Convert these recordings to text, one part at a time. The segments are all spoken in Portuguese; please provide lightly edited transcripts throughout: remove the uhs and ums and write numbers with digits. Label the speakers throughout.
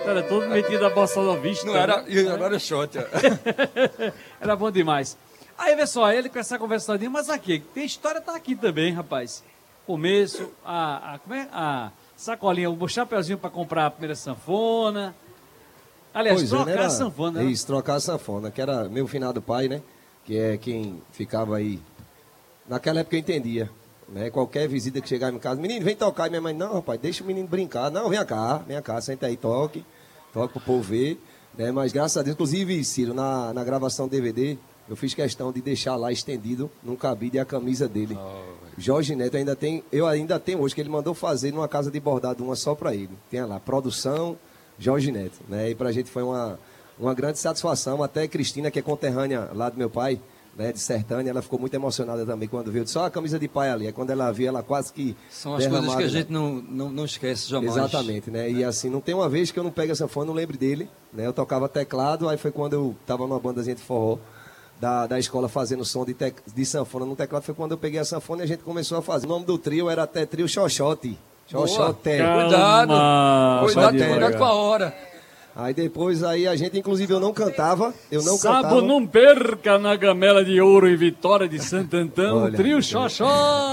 Speaker 1: Era todo metido a bossa novista.
Speaker 2: Não era, e agora é shot.
Speaker 1: Era bom demais. Aí, vê só, ele com essa conversa todinha, mas aqui, tem história, tá aqui também, rapaz. Começo, como é? A sacolinha, o chapeuzinho para comprar a primeira sanfona. Aliás,
Speaker 3: Pois
Speaker 1: trocar
Speaker 3: era,
Speaker 1: a sanfona. Né?
Speaker 3: Isso, trocar a sanfona, que era meu finado pai, né? Que é quem ficava aí. Naquela época eu entendia, né? Qualquer visita que chegava em casa, menino, vem tocar. E minha mãe, não, rapaz, deixa o menino brincar. Não, vem cá, senta aí, toque pro povo ver. Né? Mas graças a Deus, inclusive, Ciro, na gravação DVD, eu fiz questão de deixar lá estendido num cabide a camisa dele. Jorge Neto eu ainda tenho hoje, que ele mandou fazer numa casa de bordado, uma só pra ele. Tem lá, produção Jorge Neto. Né? E pra gente foi uma grande satisfação. Até Cristina, que é conterrânea lá do meu pai, né, de Sertânia, ela ficou muito emocionada também quando viu. Só a camisa de pai ali. Aí quando ela viu, ela quase que
Speaker 2: são as coisas que a gente não esquece jamais.
Speaker 3: Exatamente, né? E assim, não tem uma vez que eu não pego essa sanfona, não lembro dele. Né? Eu tocava teclado, aí foi quando eu tava numa bandazinha de forró da escola fazendo som de sanfona no teclado. Foi quando eu peguei a sanfona e a gente começou a fazer. O nome do trio era até Trio Xoxote. Xoxote.
Speaker 2: Cuidado com a hora.
Speaker 3: Aí depois a gente, inclusive, eu não cantava.
Speaker 1: Sábado não perca na Gamela de Ouro em Vitória de Santo Antão,
Speaker 3: Olha,
Speaker 1: Trio Xoxote.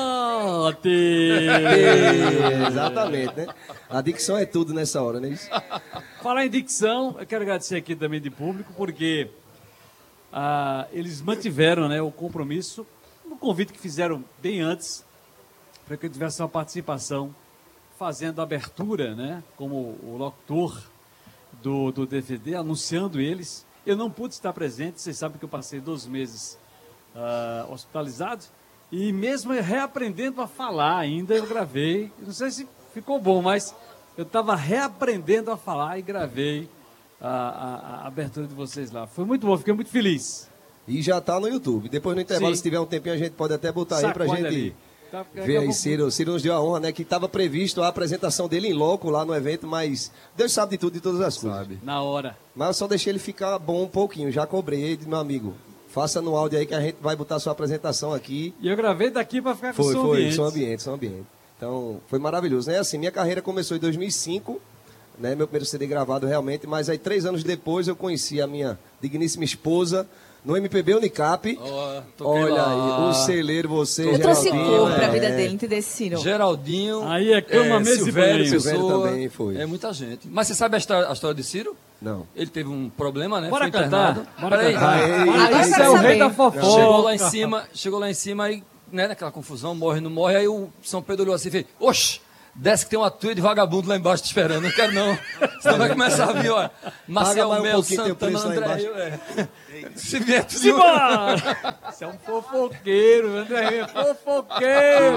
Speaker 3: Exatamente, né? A dicção é tudo nessa hora, né?
Speaker 1: Falar em dicção, eu quero agradecer aqui também de público, porque eles mantiveram, né, o compromisso, o convite que fizeram bem antes, para que eu tivesse uma participação fazendo a abertura, né, como o locutor do DVD, anunciando eles. Eu não pude estar presente, vocês sabem que eu passei 2 meses hospitalizado, e mesmo reaprendendo a falar ainda, eu gravei, não sei se ficou bom, mas eu estava reaprendendo a falar e gravei a abertura de vocês lá. Foi muito bom, fiquei muito feliz.
Speaker 3: E já tá no YouTube. Depois no intervalo,
Speaker 1: Sim.
Speaker 3: se tiver um tempinho, a gente pode até botar aí pra
Speaker 1: Sacode
Speaker 3: gente
Speaker 1: ali.
Speaker 3: ver aí. Ciro nos deu a honra, né? Que estava previsto a apresentação dele em loco lá no evento, mas Deus sabe de tudo, de todas as coisas.
Speaker 1: Na hora.
Speaker 3: Mas eu só deixei ele ficar bom um pouquinho. Já cobrei, meu amigo. Faça no áudio aí que a gente vai botar sua apresentação aqui.
Speaker 1: E eu gravei daqui para ficar com o
Speaker 3: som ambiente. Então, foi maravilhoso, né? Assim, minha carreira começou em 2005, né? Meu primeiro CD gravado realmente, mas aí 3 anos depois eu conheci a minha digníssima esposa no MPB Unicap. Olha aí, o celeiro, você,
Speaker 4: Eu trouxe
Speaker 3: Geraldinho.
Speaker 4: cor pra vida dele, entendeu, Ciro?
Speaker 2: Geraldinho.
Speaker 1: Aí é cama, mesa e
Speaker 2: Silvério,
Speaker 1: banheiro.
Speaker 3: Silvério também foi.
Speaker 2: É muita gente. Mas você sabe a história de Ciro?
Speaker 3: Não.
Speaker 2: Ele teve um problema, né?
Speaker 1: Bora
Speaker 2: Foi
Speaker 1: cantar.
Speaker 2: internado.
Speaker 1: Bora
Speaker 2: Peraí.
Speaker 1: cantar. Esse
Speaker 4: quero
Speaker 1: é o rei
Speaker 4: saber.
Speaker 1: da fofoca.
Speaker 2: Chegou lá em cima e, né, naquela confusão, morre, não morre. Aí o São Pedro olhou assim e fez: oxe, desce que tem uma tuia de vagabundo lá embaixo te esperando. Não quero não. Senão vai começar a vir, ó. Marcel
Speaker 3: mais um
Speaker 2: Melo,
Speaker 3: pouquinho, tem o
Speaker 2: Santana,
Speaker 3: preço lá
Speaker 2: André.
Speaker 3: embaixo.
Speaker 2: Se vier tudo.
Speaker 1: Simbora! Você é um fofoqueiro, André, fofoqueiro.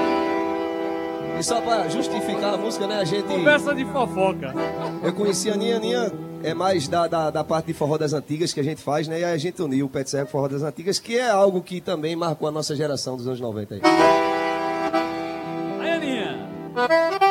Speaker 3: E só pra justificar a música, né? A gente.
Speaker 1: Conversa de fofoca.
Speaker 3: Eu conheci a Aninha é mais da parte de forró das antigas que a gente faz, né? E aí a gente uniu o Pé de Serra com o forró das antigas, que é algo que também marcou a nossa geração dos anos 90 aí.
Speaker 1: Aí, Aninha.